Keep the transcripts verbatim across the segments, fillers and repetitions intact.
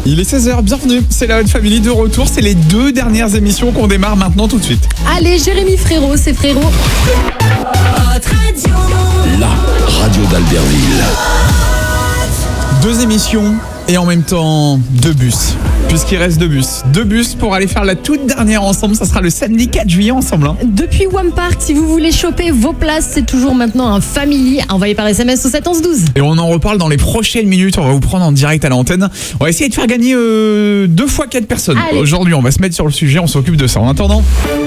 Il est seize heures, bienvenue, c'est la Hot Family de retour, c'est les deux dernières émissions qu'on démarre maintenant tout de suite. Allez, Jérémy Frérot, c'est Frérot. La radio d'Albertville. Deux émissions et en même temps deux bus, puisqu'il reste deux bus. Deux bus pour aller faire la toute dernière ensemble, ça sera le samedi quatre juillet ensemble. Hein. Depuis Wampart, si vous voulez choper vos places, c'est toujours maintenant un Family. Envoyez par S M S au sept onze douze. Et on en reparle dans les prochaines minutes, on va vous prendre en direct à l'antenne. On va essayer de faire gagner euh, deux fois quatre personnes. Allez. Aujourd'hui, on va se mettre sur le sujet, on s'occupe de ça. En attendant,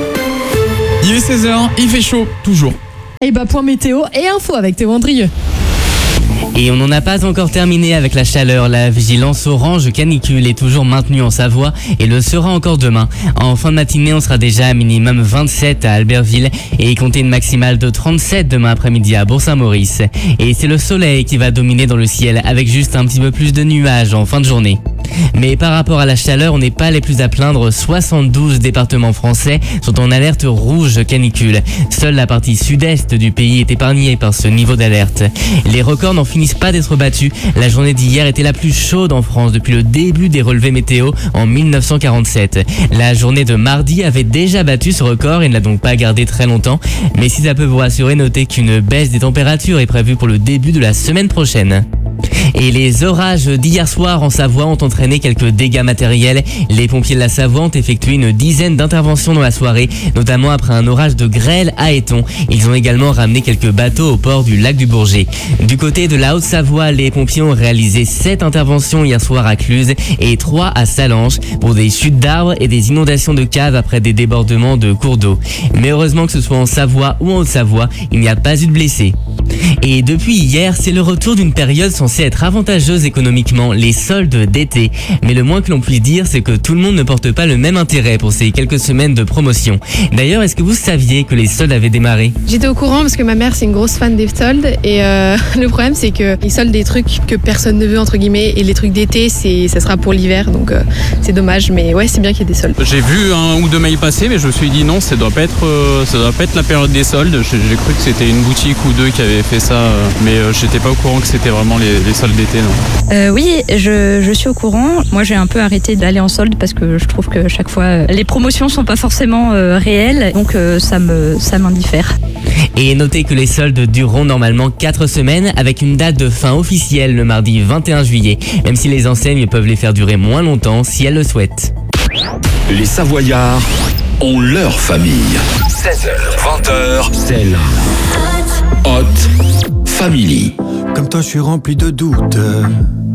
il est seize heures, il fait chaud, toujours. Et bah, point météo et info avec Théo Andrieux. Et on n'en a pas encore terminé avec la chaleur. La vigilance orange canicule est toujours maintenue en Savoie et le sera encore demain. En fin de matinée, on sera déjà à minimum vingt-sept à Albertville et compter une maximale de trente-sept demain après-midi à Bourg-Saint-Maurice. Et c'est le soleil qui va dominer dans le ciel avec juste un petit peu plus de nuages en fin de journée. Mais par rapport à la chaleur, on n'est pas les plus à plaindre. soixante-douze départements français sont en alerte rouge canicule. Seule la partie sud-est du pays est épargnée par ce niveau d'alerte. Les records n'en finissent pas d'être battus. La journée d'hier était la plus chaude en France depuis le début des relevés météo en mille neuf cent quarante-sept. La journée de mardi avait déjà battu ce record et ne l'a donc pas gardé très longtemps. Mais si ça peut vous rassurer, notez qu'une baisse des températures est prévue pour le début de la semaine prochaine. Et les orages d'hier soir en Savoie ont entraîné quelques dégâts matériels. Les pompiers de la Savoie ont effectué une dizaine d'interventions dans la soirée, notamment après un orage de grêle à Éton. Ils ont également ramené quelques bateaux au port du lac du Bourget. Du côté de la Haute-Savoie, les pompiers ont réalisé sept interventions hier soir à Cluse et trois à Salanches pour des chutes d'arbres et des inondations de caves après des débordements de cours d'eau. Mais heureusement que ce soit en Savoie ou en Haute-Savoie, il n'y a pas eu de blessés. Et depuis hier, c'est le retour d'une période censée être avantageuse économiquement, les soldes d'été. Mais le moins que l'on puisse dire, c'est que tout le monde ne porte pas le même intérêt pour ces quelques semaines de promotion. D'ailleurs, est-ce que vous saviez que les soldes avaient démarré ? J'étais au courant parce que ma mère c'est une grosse fan des soldes et euh, le problème c'est qu'ils soldent des trucs que personne ne veut entre guillemets et les trucs d'été c'est, ça sera pour l'hiver donc euh, c'est dommage mais ouais c'est bien qu'il y ait des soldes. J'ai vu un ou deux mails passer mais je me suis dit non ça doit pas être, euh, ça doit pas être la période des soldes. J'ai, j'ai cru que c'était une boutique ou deux qui avait fait ça euh, mais euh, j'étais pas au courant que c'était vraiment les, les soldes d'été. Non. Euh, oui je, je suis au courant. Moi j'ai un peu arrêté d'aller en solde parce que je trouve que chaque fois euh, les promotions sont pas forcément euh, réelles donc euh, ça me ça m'indiffère. Et notez que les soldes dureront normalement quatre semaines avec une date de fin officielle le mardi vingt et un juillet, même si les enseignes peuvent les faire durer moins longtemps si elles le souhaitent. Les Savoyards ont leur famille. seize heures, vingt heures, c'est la Hot Family. Comme toi, je suis rempli de doutes.